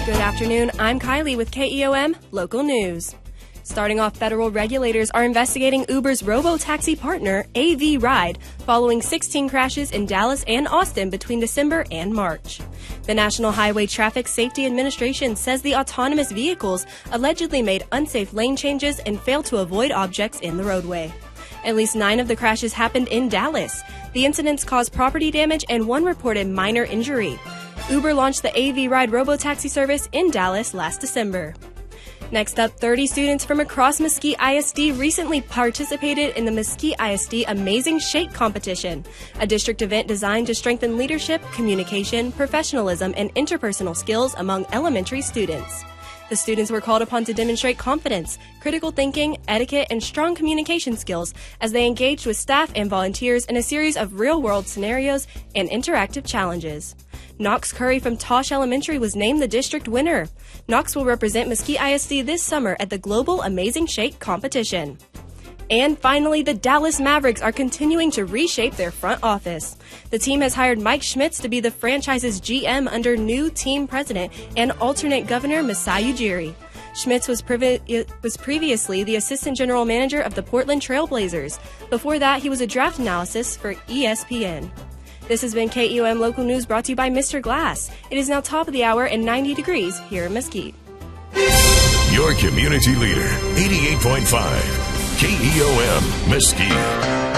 Good afternoon, I'm Kylie with KEOM Local News. Starting off, federal regulators are investigating Uber's robo-taxi partner, AV Ride, following 16 crashes in Dallas and Austin between December and March. The National Highway Traffic Safety Administration says the autonomous vehicles allegedly made unsafe lane changes and failed to avoid objects in the roadway. At least 9 of the crashes happened in Dallas. The incidents caused property damage and one reported minor injury. Uber launched the AV Ride robo-taxi service in Dallas last December. Next up, 30 students from across Mesquite ISD recently participated in the Mesquite ISD Amazing Shake competition, a district event designed to strengthen leadership, communication, professionalism, and interpersonal skills among elementary students. The students were called upon to demonstrate confidence, critical thinking, etiquette, and strong communication skills as they engaged with staff and volunteers in a series of real-world scenarios and interactive challenges. Knox Curry from Tosh Elementary was named the district winner. Knox will represent Mesquite ISD this summer at the Global Amazing Shake competition. And finally, the Dallas Mavericks are continuing to reshape their front office. The team has hired Mike Schmitz to be the franchise's GM under new team president and alternate governor Masai Ujiri. Schmitz was previously the assistant general manager of the Portland Trail Blazers. Before that, he was a draft analyst for ESPN. This has been KEOM Local News brought to you by Mr. Glass. It is now top of the hour and 90 degrees here in Mesquite. Your community leader, 88.5 KEOM Mesquite.